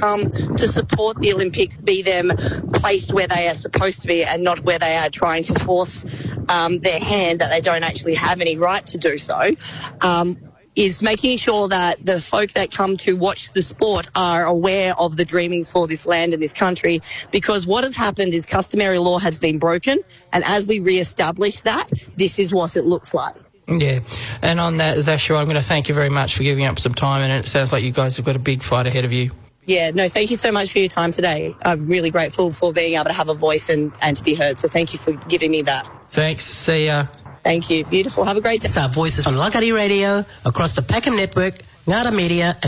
come to support the Olympics be them placed where they are supposed to be and not where they are trying to force their hand that they don't actually have any right to do so, is making sure that the folk that come to watch the sport are aware of the dreamings for this land and this country, because what has happened is customary law has been broken, and as we re-establish that, this is what it looks like. Yeah, and on that, Zashua, I'm going to thank you very much for giving up some time, and it sounds like you guys have got a big fight ahead of you. Yeah, no, thank you so much for your time today. I'm really grateful for being able to have a voice and to be heard, so thank you for giving me that. Thanks, see ya. Thank you, beautiful, have a great day. Voices on Langkawi Radio, across the Peckham Network, Ngara Media,